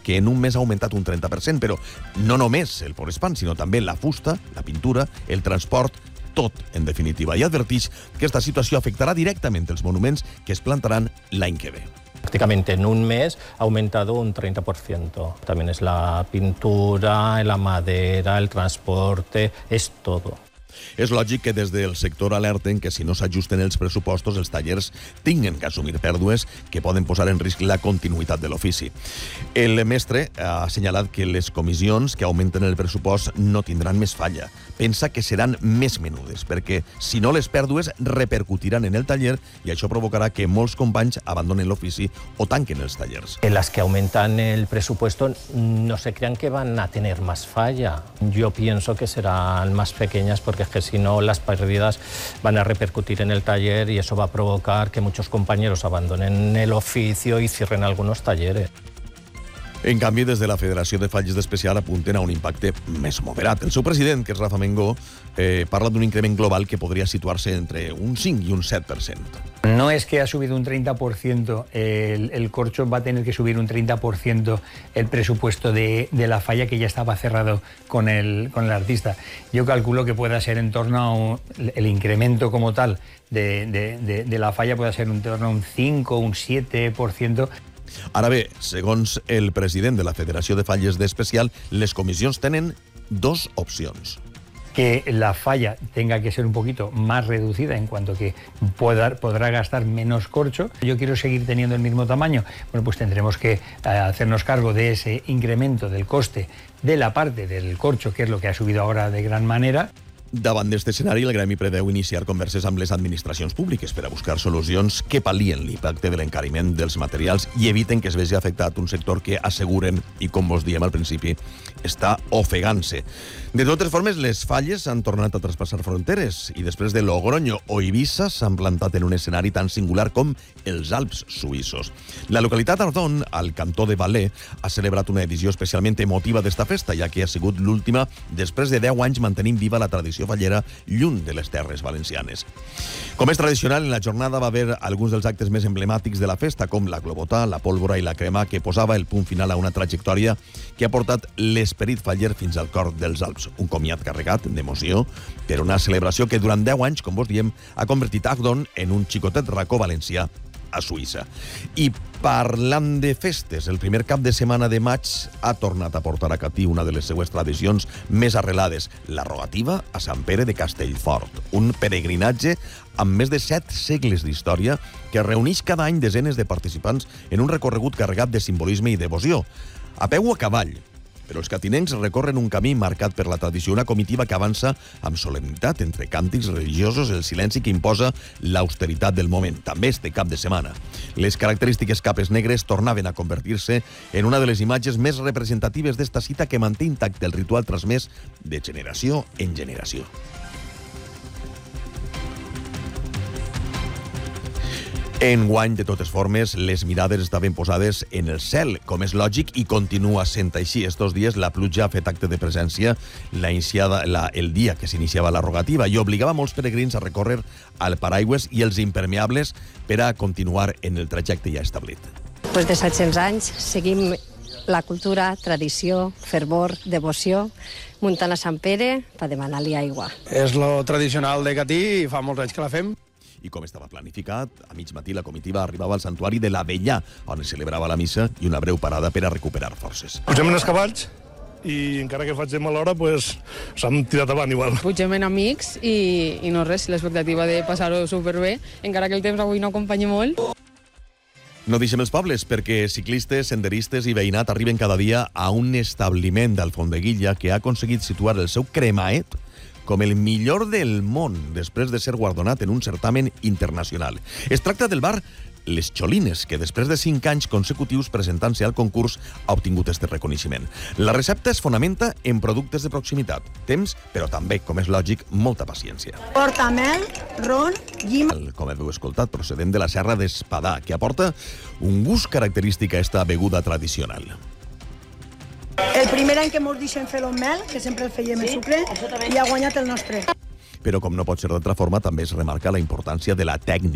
que en un mes ha augmentat un 30%, però no només el forespan, sinó també la fusta, la pintura, el transport, tot, en definitiva. I adverteix que esta situació afectarà directament els monuments que es plantaran l'any que ve. Prácticamente en un mes ha aumentado un 30%. También es la pintura, la madera, el transporte, es todo. És lògic que des del sector alerten que si no s'ajusten els pressupostos, els tallers tinguen que assumir pèrdues que poden posar en risc la continuïtat de l'ofici. El mestre ha assenyalat que les comissions que augmenten el pressupost no tindran més falla. Pensa que seran més menudes, perquè si no les pèrdues repercutiran en el taller i això provocarà que molts companys abandonen l'ofici o tanquen els tallers. Las que aumentan el presupuesto no se crean que van a tener más falla. Yo pienso que serán más pequeñas porque es que si no las pérdidas van a repercutir en el taller y eso va a provocar que muchos compañeros abandonen el oficio y cierren algunos talleres. En canvi, des de la Federació de Falles d'Especial apunten a un impacte més moderat. El seu president, que és Rafa Mengó, parla d'un increment global que podria situar-se entre un 5 y un 7%. No es que ha subido un 30%, el corcho va a tener que subir un 30% el presupuesto de la falla que ya estaba cerrado con el artista. Yo calculo que pueda ser en torno a el incremento como tal de la falla puede ser en torno a un 5 o un 7%. Ara bé, segons el president de la Federació de Falles d'Especial, les comissions tenen dos opcions. Que la falla tenga que ser un poquito más reducida en cuanto que podrá gastar menos corcho. Yo quiero seguir teniendo el mismo tamaño. Bueno, pues tendremos que hacernos cargo de ese incremento del coste de la parte del corcho, que es lo que ha subido ahora de gran manera. Davant d'aquest escenari, el gremi preveu iniciar converses amb les administracions públiques per a buscar solucions que pal·lien l'impacte de l'encariment dels materials i eviten que es vegi afectat un sector que asseguren, i com vos diem al principi, està ofegant-se. De totes formes, les falles han tornat a traspassar fronteres i després de Logroño o Eivissa s'han plantat en un escenari tan singular com els Alps suïssos. La localitat d'Ardon, al cantó de Valais, ha celebrat una edició especialment emotiva d'esta festa, ja que ha sigut l'última després de 10 anys mantenint viva la tradició fallera lluny de les terres valencianes. Com és tradicional, en la jornada va haver alguns dels actes més emblemàtics de la festa, com la globota, la pólvora i la crema, que posava el punt final a una trajectòria que ha portat l'esperit faller fins al cor dels Alps. Un comiat carregat d'emoció per una celebració que durant 10 anys, com vos diem, ha convertit Ardon en un xicotet racó valencià a Suïssa. I parlant de festes, el primer cap de setmana de maig ha tornat a portar a Catí una de les seues tradicions més arrelades, la rogativa a Sant Pere de Castellfort, un peregrinatge amb més de 7 segles d'història que reuneix cada any desenes de participants en un recorregut carregat de simbolisme i devoció. A peu o a cavall, però els catinencs recorren un camí marcat per la tradició, una comitiva que avança amb solemnitat entre càntics religiosos, el silenci que imposa l'austeritat del moment, també este cap de setmana. Les característiques capes negres tornaven a convertir-se en una de les imatges més representatives d'esta cita que manté intacte el ritual transmès de generació en generació. Enguany, de totes formes, les mirades estaven posades en el cel, com és lògic, i continua sent així. Estos dies la pluja ha fet acte de presència el dia que s'iniciava la rogativa i obligava molts peregrins a recórrer al paraigües i els impermeables per a continuar en el trajecte ja establit. Després de 700 anys seguim la cultura, tradició, fervor, devoció, muntant a Sant Pere per demanar-li aigua. És lo tradicional de Catí i fa molts anys que la fem. I com estava planificat, a mig matí la comitiva arribava al santuari de l'Avellà, on es celebrava la missa i una breu parada per a recuperar forces. Pugem en els cavalls i encara que faig mala hora, s'han tirat avant igual. Pugem en amics i no res, l'expectativa de passar-ho superbé, encara que el temps avui no acompanyi molt. No deixem els pobles, perquè ciclistes, senderistes i veïnat arriben cada dia a un establiment d'Alfondeguilla que ha aconseguit situar el seu cremaet com el millor del món després de ser guardonat en un certamen internacional. Es tracta del bar Les Cholines, que després de 5 anys consecutius presentant-se al concurs ha obtingut este reconeixement. La recepta es fonamenta en productes de proximitat, temps, però també, com és lògic, molta paciència. Porta mel, ron, llima... Com heu escoltat, procedent de la Serra d'Espadà, que aporta un gust característic a esta beguda tradicional. El primer any que mos deixen fer el mel, que sempre el fèiem en sucre, i ha guanyat el nostre. Però com no pot ser d'altra forma, també es remarca la importància de la tècnica.